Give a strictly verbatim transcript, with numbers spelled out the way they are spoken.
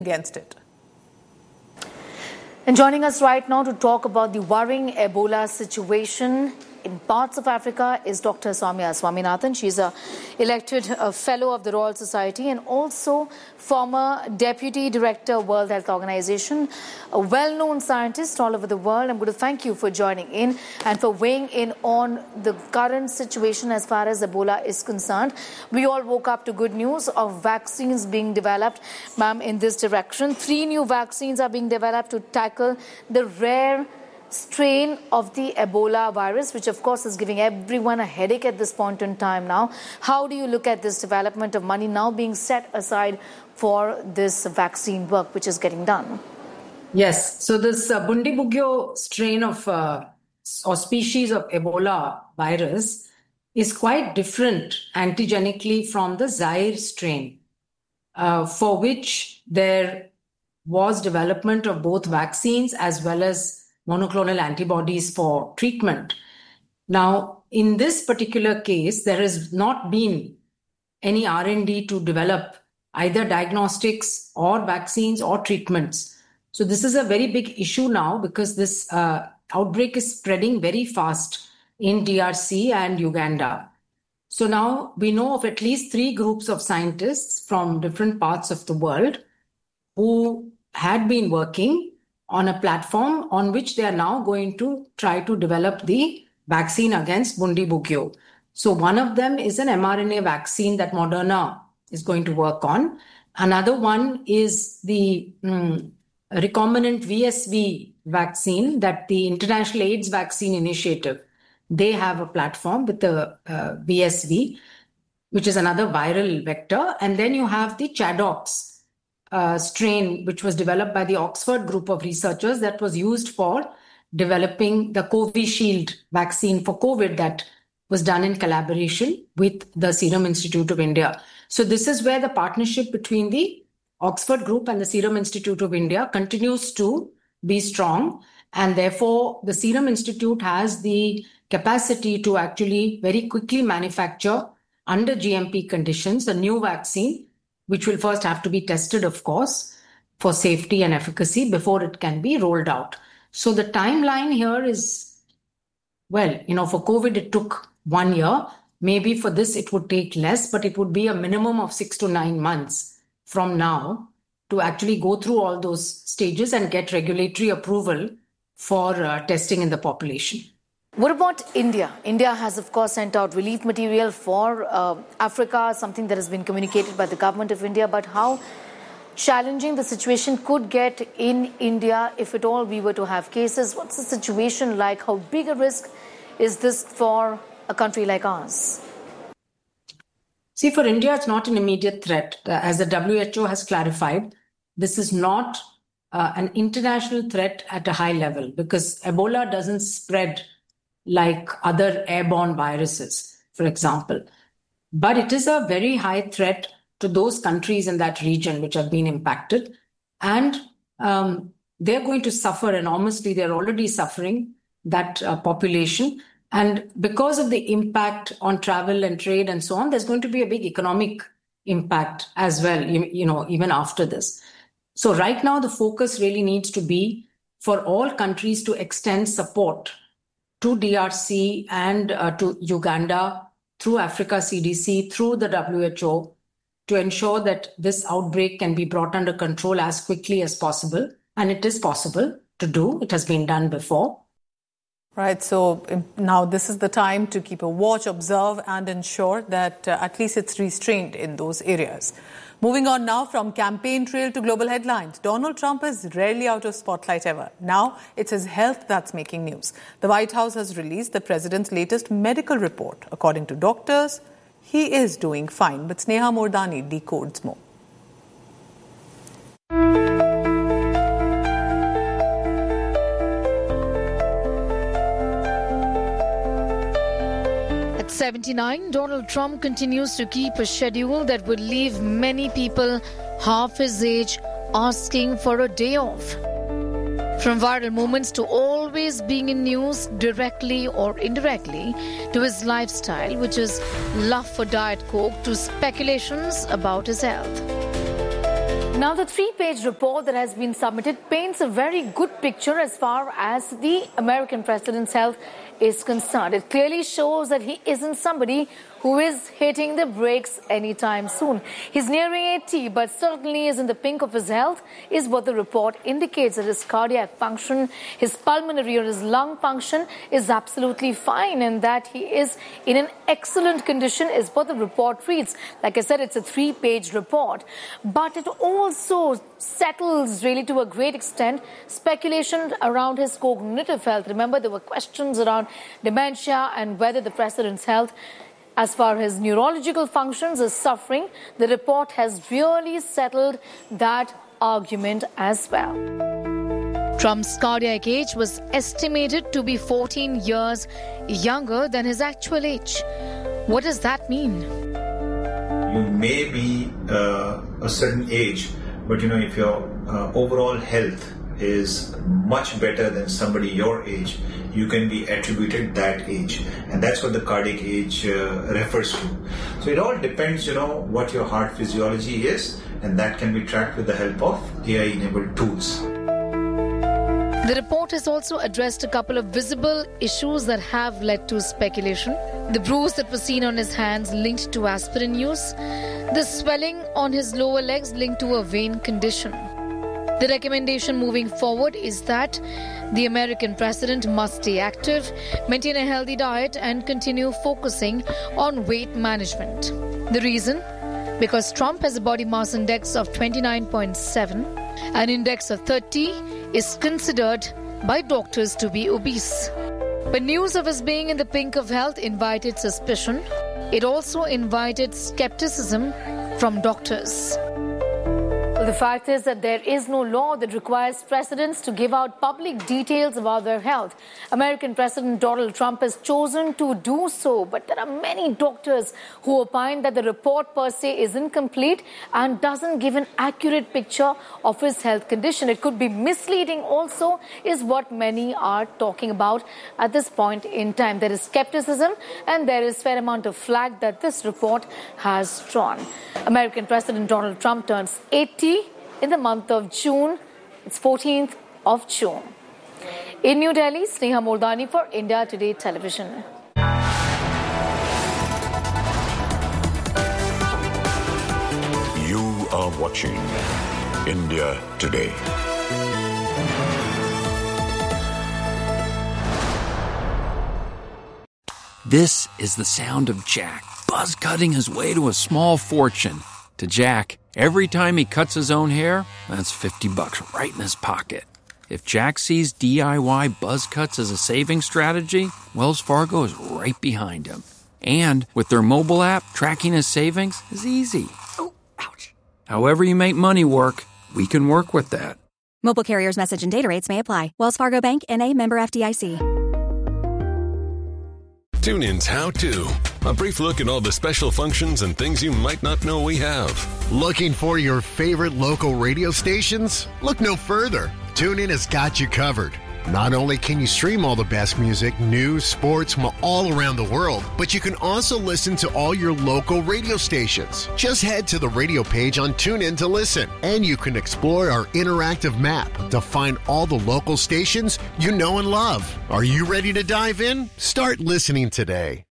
against it. And joining us right now to talk about the worrying Ebola situation in parts of Africa is Doctor Soumya Swaminathan. She's a elected a fellow of the Royal Society and also former Deputy Director of World Health Organization, a well-known scientist all over the world. I'm going to thank you for joining in and for weighing in on the current situation as far as Ebola is concerned. We all woke up to good news of vaccines being developed, ma'am, in this direction. Three new vaccines are being developed to tackle the rare strain of the Ebola virus, which of course is giving everyone a headache at this point in time now. How do you look at this development of money now being set aside for this vaccine work which is getting done? Yes, so this uh, Bundibugyo strain of uh, or species of Ebola virus is quite different antigenically from the Zaire strain, uh, for which there was development of both vaccines as well as monoclonal antibodies for treatment. Now, in this particular case, there has not been any R and D to develop either diagnostics or vaccines or treatments. So this is a very big issue now because this uh, outbreak is spreading very fast in D R C and Uganda. So now we know of at least three groups of scientists from different parts of the world who had been working on a platform on which they are now going to try to develop the vaccine against Bundibugyo. So one of them is an mRNA vaccine that Moderna is going to work on. Another one is the um, recombinant V S V vaccine that the International AIDS Vaccine Initiative, they have a platform with the uh, V S V, which is another viral vector. And then you have the Chadox Uh, strain, which was developed by the Oxford group of researchers that was used for developing the Covishield vaccine for COVID that was done in collaboration with the Serum Institute of India. So this is where the partnership between the Oxford group and the Serum Institute of India continues to be strong. And therefore, the Serum Institute has the capacity to actually very quickly manufacture under G M P conditions a new vaccine, which will first have to be tested, of course, for safety and efficacy before it can be rolled out. So the timeline here is, well, you know, for COVID, it took one year. Maybe for this, it would take less, but it would be a minimum of six to nine months from now to actually go through all those stages and get regulatory approval for uh, testing in the population. What about India? India has, of course, sent out relief material for uh, Africa, something that has been communicated by the government of India. But how challenging the situation could get in India if at all we were to have cases? What's the situation like? How big a risk is this for a country like ours? See, for India, it's not an immediate threat. As the W H O has clarified, this is not uh, an international threat at a high level because Ebola doesn't spread like other airborne viruses, for example. But it is a very high threat to those countries in that region which have been impacted. And um, they're going to suffer enormously. They're already suffering, that uh, population. And because of the impact on travel and trade and so on, there's going to be a big economic impact as well, you, you know, even after this. So right now, the focus really needs to be for all countries to extend support to D R C and uh, to Uganda, through Africa C D C, through the W H O, to ensure that this outbreak can be brought under control as quickly as possible. And it is possible to do. It has been done before. Right. So now this is the time to keep a watch, observe, and ensure that uh, at least it's restrained in those areas. Moving on now from campaign trail to global headlines. Donald Trump is rarely out of spotlight ever. Now it's his health that's making news. The White House has released the president's latest medical report. According to doctors, he is doing fine. But Sneha Mordani decodes more. seventy-nine, Donald Trump continues to keep a schedule that would leave many people half his age asking for a day off. From viral moments to always being in news directly or indirectly, to his lifestyle, which is love for Diet Coke, to speculations about his health. Now, the three-page report that has been submitted paints a very good picture as far as the American president's health is concerned. It clearly shows that he isn't somebody who is hitting the brakes anytime soon. He's nearing eighty, but certainly is in the pink of his health, is what the report indicates. That his cardiac function, his pulmonary or his lung function is absolutely fine, and that he is in an excellent condition is what the report reads. Like I said, it's a three-page report, but it also settles really to a great extent speculation around his cognitive health. Remember, there were questions around dementia and whether the president's health, as far as neurological functions, is suffering. The report has really settled that argument as well. Trump's cardiac age was estimated to be fourteen years younger than his actual age. What does that mean? You may be uh, a certain age, but you know, if your uh, overall health is much better than somebody your age, you can be attributed that age, and that's what the cardiac age uh, refers to. So it all depends, you know, what your heart physiology is, and that can be tracked with the help of A I-enabled tools. The report has also addressed a couple of visible issues that have led to speculation. The bruise that was seen on his hands linked to aspirin use, the swelling on his lower legs linked to a vein condition. The recommendation moving forward is that the American president must stay active, maintain a healthy diet, and continue focusing on weight management. The reason? Because Trump has a body mass index of twenty-nine point seven. An index of thirty is considered by doctors to be obese. But news of his being in the pink of health invited suspicion. It also invited skepticism from doctors. The fact is that there is no law that requires presidents to give out public details about their health. American President Donald Trump has chosen to do so, but there are many doctors who opine that the report per se is incomplete and doesn't give an accurate picture of his health condition. It could be misleading also, is what many are talking about at this point in time. There is skepticism and there is fair amount of flag that this report has drawn. American President Donald Trump turns eighty in the month of June. It's fourteenth of June. In New Delhi, Sneha Moldani for India Today Television. You are watching India Today. This is the sound of Jack buzz cutting his way to a small fortune. To Jack, every time he cuts his own hair, that's fifty bucks right in his pocket. If Jack sees D I Y buzz cuts as a saving strategy, Wells Fargo is right behind him. And with their mobile app, tracking his savings is easy. Oh, ouch. However you make money work, we can work with that. Mobile carriers' message and data rates may apply. Wells Fargo Bank, N A, member F D I C. TuneIn's How To. A brief look at all the special functions and things you might not know we have. Looking for your favorite local radio stations? Look no further. TuneIn has got you covered. Not only can you stream all the best music, news, sports from all around the world, but you can also listen to all your local radio stations. Just head to the radio page on TuneIn to listen, and you can explore our interactive map to find all the local stations you know and love. Are you ready to dive in? Start listening today.